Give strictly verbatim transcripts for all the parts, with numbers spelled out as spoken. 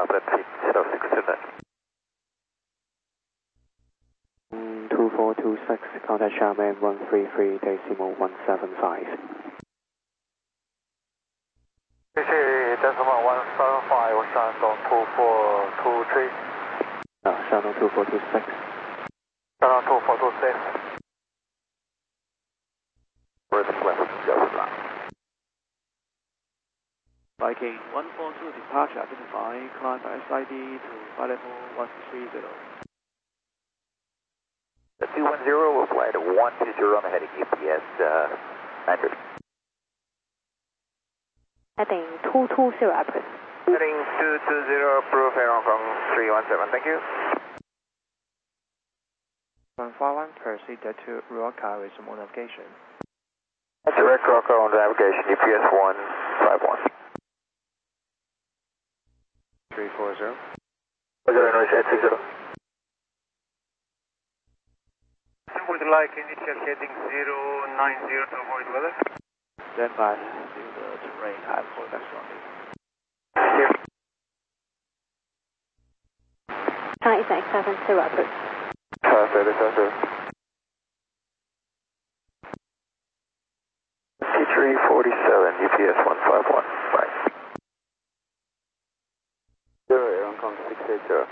uh, but zero six two nine. two four two six, contact Charmaine one three three decimal one seven five. This is decimal one seven five, Shandong two four two three. Uh, Shandong two four two six. Shandong two four two six. Where's the left? Viking one four two departure, identify, climb by S I D to flight level one three zero. The two one zero will fly to one two zero, I'm heading U P S uh, nine thirty. Heading two two zero, approach. Heading two two zero, approve Air Hong Kong three one seven, thank you. one five one, proceed to Ruaka with more navigation. Direct Ruaka on navigation, U P S one five one. three four zero. zero, noise at six zero. Would like initial heading zero nine zero to avoid weather. Stand by, do the terrain type for next rendezvous. China Eastern X seven zero, approach. Perfect, that's zero. T three forty-seven, U P S one five one, right. Zero, Air Hong Kong six eight zero.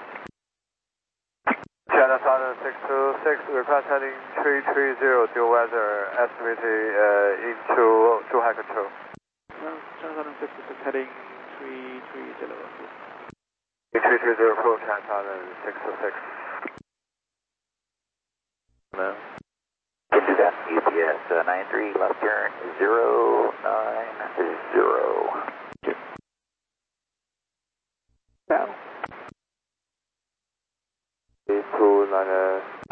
China Southern six two six, request heading three three zero, due weather, estimated uh, into Zhuhai control. China Southern six two six, heading three three zero. three three zero, approach China Southern six two six. No. Can do that. U P S uh, nine three, left turn zero nine zero. Now. two nine